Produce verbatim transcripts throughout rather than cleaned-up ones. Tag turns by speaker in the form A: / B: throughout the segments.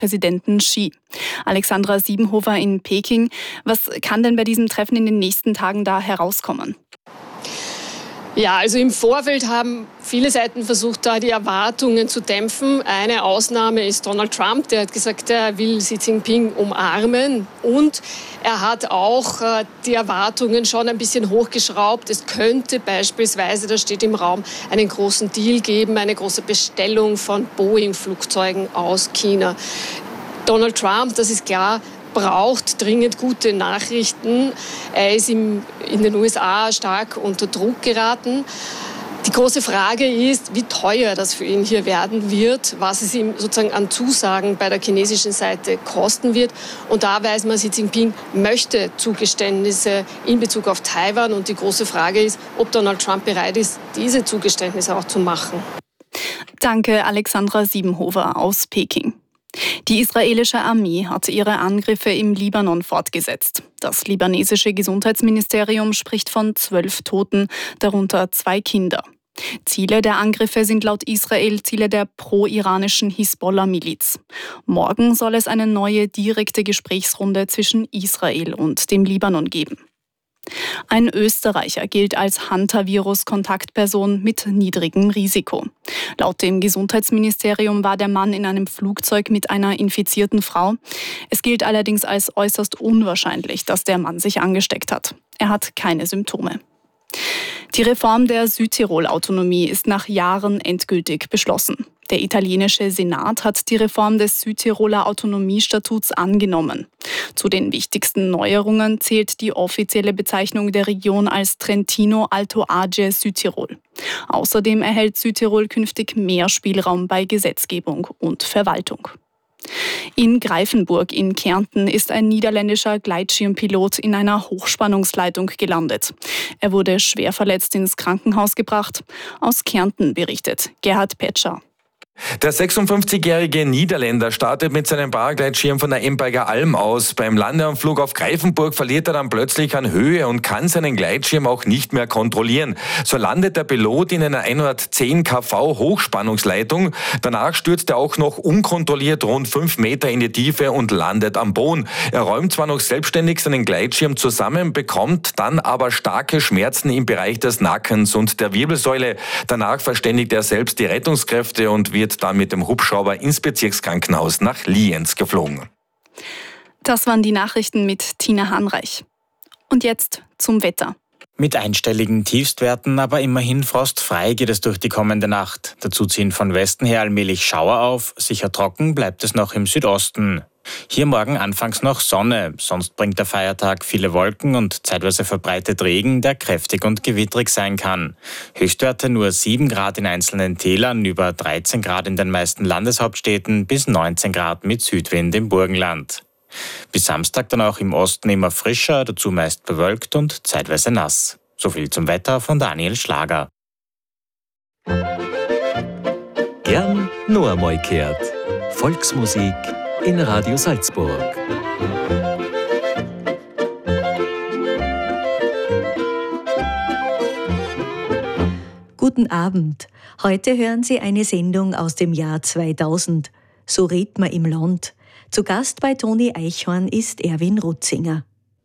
A: Präsidenten Xi. Alexandra Siebenhofer in Peking. Was kann denn bei diesem Treffen in den nächsten Tagen da herauskommen?
B: Ja, also im Vorfeld haben viele Seiten versucht, da die Erwartungen zu dämpfen. Eine Ausnahme ist Donald Trump, der hat gesagt, er will Xi Jinping umarmen. Und er hat auch äh, die Erwartungen schon ein bisschen hochgeschraubt. Es könnte beispielsweise, da steht im Raum, einen großen Deal geben, eine große Bestellung von Boeing-Flugzeugen aus China. Donald Trump, das ist klar, braucht dringend gute Nachrichten. Er ist im, in den U S A stark unter Druck geraten. Die große Frage ist, wie teuer das für ihn hier werden wird, was es ihm sozusagen an Zusagen bei der chinesischen Seite kosten wird. Und da weiß man, Xi Jinping möchte Zugeständnisse in Bezug auf Taiwan. Und die große Frage ist, ob Donald Trump bereit ist, diese Zugeständnisse auch zu machen.
A: Danke, Alexandra Siebenhofer aus Peking. Die israelische Armee hat ihre Angriffe im Libanon fortgesetzt. Das libanesische Gesundheitsministerium spricht von zwölf Toten, darunter zwei Kinder. Ziele der Angriffe sind laut Israel Ziele der pro-iranischen Hisbollah-Miliz. Morgen soll es eine neue direkte Gesprächsrunde zwischen Israel und dem Libanon geben. Ein Österreicher gilt als Hantavirus-Kontaktperson mit niedrigem Risiko. Laut dem Gesundheitsministerium war der Mann in einem Flugzeug mit einer infizierten Frau. Es gilt allerdings als äußerst unwahrscheinlich, dass der Mann sich angesteckt hat. Er hat keine Symptome. Die Reform der Südtirol-Autonomie ist nach Jahren endgültig beschlossen. Der italienische Senat hat die Reform des Südtiroler Autonomiestatuts angenommen. Zu den wichtigsten Neuerungen zählt die offizielle Bezeichnung der Region als Trentino Alto Adige Südtirol. Außerdem erhält Südtirol künftig mehr Spielraum bei Gesetzgebung und Verwaltung. In Greifenburg in Kärnten ist ein niederländischer Gleitschirmpilot in einer Hochspannungsleitung gelandet. Er wurde schwer verletzt ins Krankenhaus gebracht. Aus Kärnten berichtet Gerhard Petscher.
C: Der sechsundfünfzigjährige Niederländer startet mit seinem Paragleitschirm von der Emberger Alm aus. Beim Landeanflug auf Greifenburg verliert er dann plötzlich an Höhe und kann seinen Gleitschirm auch nicht mehr kontrollieren. So landet der Pilot in einer hundertzehn Kilovolt Hochspannungsleitung. Danach stürzt er auch noch unkontrolliert rund fünf Meter in die Tiefe und landet am Boden. Er räumt zwar noch selbstständig seinen Gleitschirm zusammen, bekommt dann aber starke Schmerzen im Bereich des Nackens und der Wirbelsäule. Danach verständigt er selbst die Rettungskräfte und wird dann mit dem Hubschrauber ins Bezirkskrankenhaus nach Lienz geflogen.
A: Das waren die Nachrichten mit Tina Hanreich. Und jetzt zum Wetter.
D: Mit einstelligen Tiefstwerten, aber immerhin frostfrei geht es durch die kommende Nacht. Dazu ziehen von Westen her allmählich Schauer auf, sicher trocken bleibt es noch im Südosten. Hier morgen anfangs noch Sonne, sonst bringt der Feiertag viele Wolken und zeitweise verbreitet Regen, der kräftig und gewittrig sein kann. Höchstwerte nur sieben Grad in einzelnen Tälern, über dreizehn Grad in den meisten Landeshauptstädten bis neunzehn Grad mit Südwind im Burgenland. Bis Samstag dann auch im Osten immer frischer, dazu meist bewölkt und zeitweise nass. So viel zum Wetter von Daniel Schlager.
E: Gern noch einmal gehört. Volksmusik in Radio Salzburg.
F: Guten Abend. Heute hören Sie eine Sendung aus dem Jahr zweitausend. So redet man im Land. Zu Gast bei Toni Eichhorn ist Erwin Rutzinger.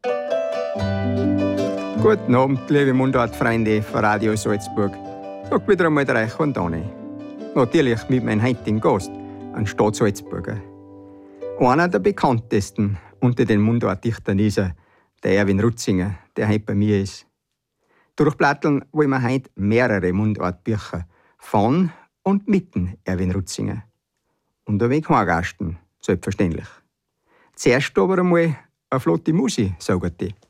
G: Guten Abend, liebe Mundartfreunde von Radio Salzburg. Sag wieder einmal der Eichhorn Toni. Natürlich mit meinem heutigen Gast, einem Staatssalzburger. Einer der bekanntesten unter den Mundartdichtern ist er, der Erwin Rutzinger, der heute bei mir ist. Durchblättern wollen wir heute mehrere Mundartbücher von und mit Erwin Rutzinger. Und ein wenig heimgasten, selbstverständlich. Zuerst aber einmal eine flotte Musik, sagen die.